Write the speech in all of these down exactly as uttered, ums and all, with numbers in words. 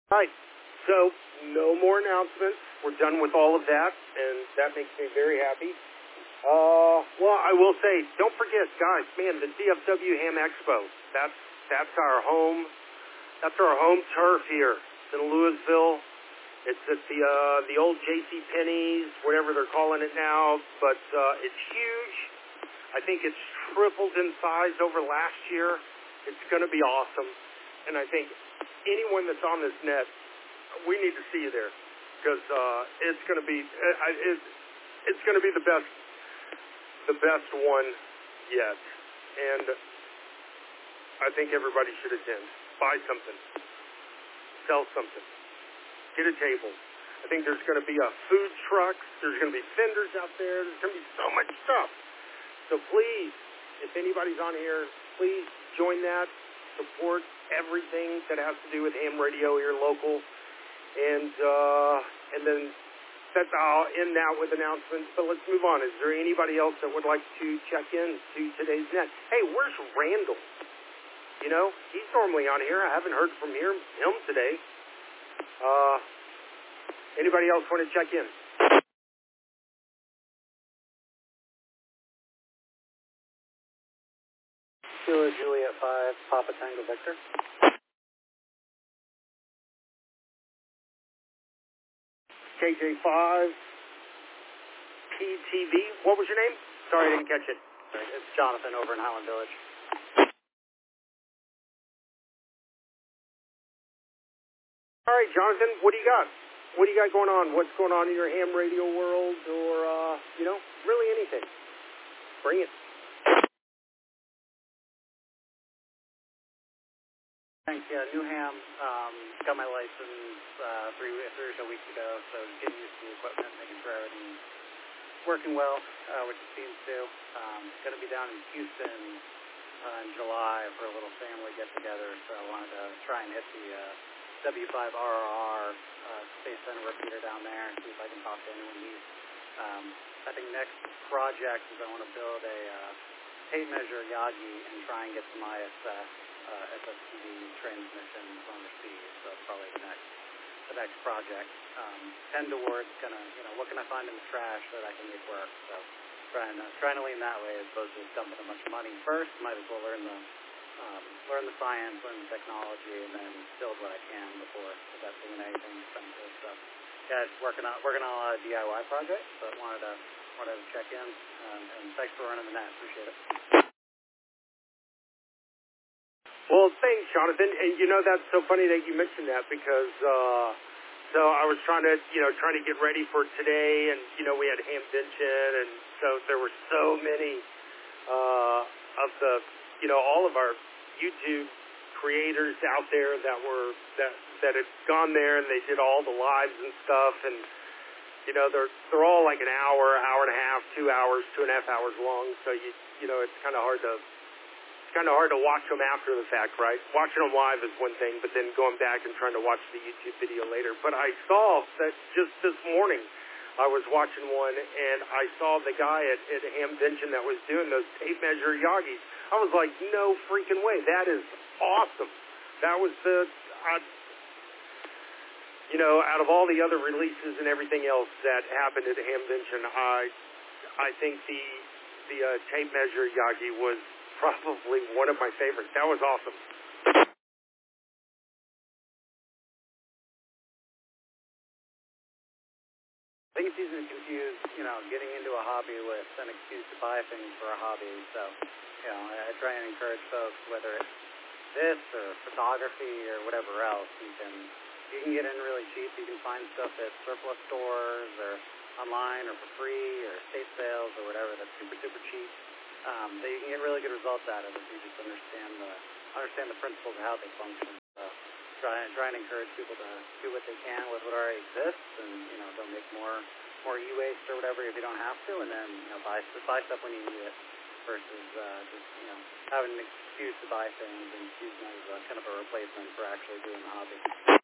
All right, so no more announcements. We're done with all of that, and that makes me very happy. Uh, well, I will say, don't forget, guys, man, the D F W Ham Expo, that's, that's our home, that's our home turf here. It's in Louisville. It's at the, uh, the old J C Penney's, whatever they're calling it now, but, uh, it's huge. I think it's tripled in size over last year. It's going to be awesome, and I think anyone that's on this net, we need to see you there, because, uh, it's going to be, it's, it's going to be the best, the best one yet, and I think everybody should attend. Buy something, sell something, get a table. I think there's going to be a food truck, there's going to be vendors out there, there's going to be so much stuff. So please, if anybody's on here, please join that, support everything that has to do with ham radio here local, and uh, and then that's, I'll end that with announcements, but let's move on. Is there anybody else that would like to check in to today's net? Hey, where's Randall? You know, he's normally on here. I haven't heard from him, him today. Uh, anybody else want to check in? Kilo Juliet five, Papa Tango Victor. K J five, P T V. What was your name? Sorry, I didn't catch it. It's Jonathan over in Highland Village. All right, Jonathan, what do you got? What do you got going on? What's going on in your ham radio world, or, uh, you know, really anything? Bring it. Thanks. Yeah, New Ham. Um, got my license uh, three, three or so weeks ago, so getting used to the equipment, making sure everything's working well, uh, which it seems to. Um, going to be down in Houston uh, in July for a little family get-together, so I wanted to try and hit the uh, W five R R R uh, Space Center repeater down there and see if I can talk to anyone new. Um, I think next project is I want to build a uh, tape measure Yagi and try and get some I S S, uh, S S T V transmissions on the speed. So that's probably the next, the next project. Um, tend towards kind of, you know, what can I find in the trash that I can make work? So trying to, trying to lean that way as opposed to dumping a bunch of money first. Might as well learn the Um, learn the science, learn the technology, and then build what I can before investing in anything expensive. So, yeah, it's working on working on a lot of D I Y projects, but wanted to wanted to check in. Um, and thanks for running the net. Appreciate it. Well, thanks, Jonathan. And you know, that's so funny that you mentioned that because uh, so I was trying to you know trying to get ready for today, and you know we had Hamvention, and so there were so many uh, of the you know all of our YouTube creators out there that were that that had gone there and they did all the lives and stuff, and you know they're they're all like an hour, hour and a half, two hours, two and a half hours long. So you you know it's kind of hard to it's kind of hard to watch them after the fact, right? Watching them live is one thing, but then going back and trying to watch the YouTube video later. But I saw that just this morning. I was watching one, and I saw the guy at, at Hamvention that was doing those tape measure Yagis. I was like, no freaking way. That is awesome. That was the, uh, you know, out of all the other releases and everything else that happened at Hamvention, I I think the, the uh, tape measure Yagi was probably one of my favorites. That was awesome. I think it's easy to confuse, you know, getting into a hobby with an excuse to buy things for a hobby. So, you know, I, I try and encourage folks, whether it's this or photography or whatever else, you can you can get in really cheap. You can find stuff at surplus stores or online or for free or estate sales or whatever that's super, super cheap. Um, that you can get really good results out of if you just understand the understand the principles of how they function. So, Try and try and encourage people to do what they can with what already exists, and you know, don't make more more e-waste or whatever if you don't have to, and then you know, buy buy stuff when you need it, versus uh, just you know having an excuse to buy things and using it as a, kind of a replacement for actually doing the hobby.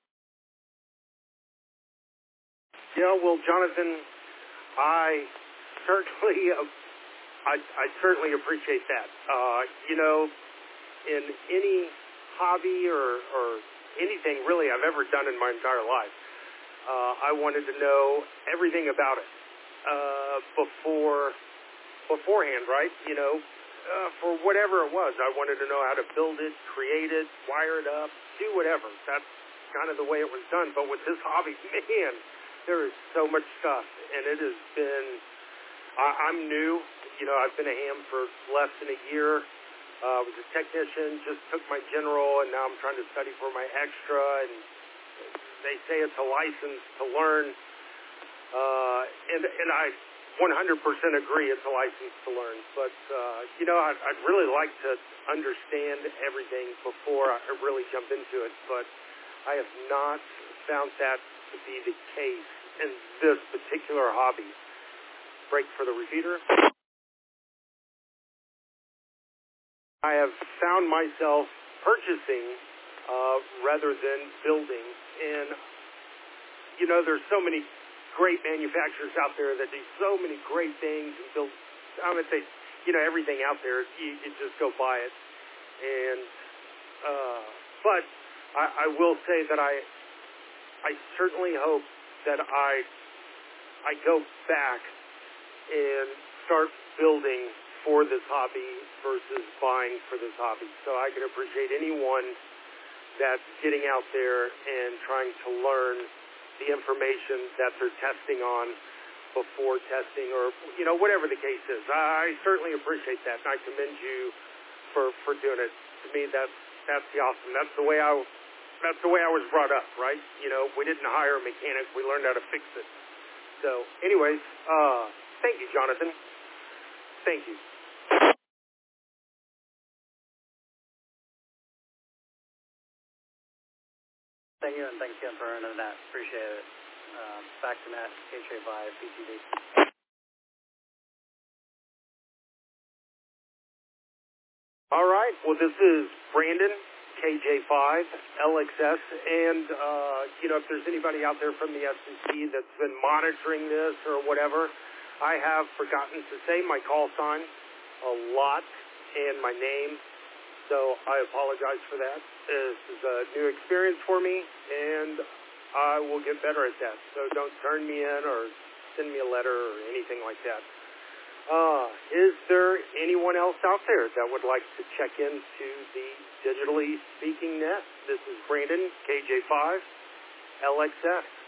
Yeah, well, Jonathan, I certainly uh, I I certainly appreciate that. Uh, you know, in any hobby or or anything really I've ever done in my entire life. Uh, I wanted to know everything about it uh, before beforehand, right? You know, uh, for whatever it was. I wanted to know how to build it, create it, wire it up, do whatever. That's kind of the way it was done. But with this hobby, man, there is so much stuff, and it has been, I, I'm new. You know, I've been a ham for less than a year. I uh, was a technician, just took my general, and now I'm trying to study for my extra, and they say it's a license to learn, uh, and, and I one hundred percent agree it's a license to learn. But, uh, you know, I'd, I'd really like to understand everything before I really jump into it, but I have not found that to be the case in this particular hobby. Break for the repeater. I have found myself purchasing uh, rather than building, and you know, there's so many great manufacturers out there that do so many great things and build. I would say, you know, everything out there. You, you just go buy it, and uh, but I, I will say that I I certainly hope that I I go back and start building for this hobby versus buying for this hobby. So I can appreciate anyone that's getting out there and trying to learn the information that they're testing on before testing, or, you know, whatever the case is. I certainly appreciate that, and I commend you for, for doing it. To me, that's, that's the awesome. That's the way I, that's the way I was brought up, right? You know, we didn't hire a mechanic. We learned how to fix it. So anyways, uh, thank you, Jonathan. Thank you. Thank you, and thanks again for earning that. Appreciate it. Uh, back to Matt, K J five, P T V. All right. Well, this is Brandon, K J five, L X S, and, uh, you know, if there's anybody out there from the S E C that's been monitoring this or whatever, I have forgotten to say my call sign a lot and my name, so I apologize for that. This is a new experience for me, and I will get better at that. So don't turn me in or send me a letter or anything like that. Uh, is there anyone else out there that would like to check into the Digitally Speaking Net? This is Brandon, K J five, L X S.